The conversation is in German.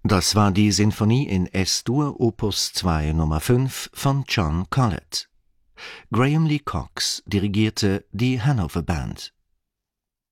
Das war die Sinfonie in S-Dur Opus 2 Nummer 5 von John Collett. Graham Lee Cox dirigierte die Hanover Band.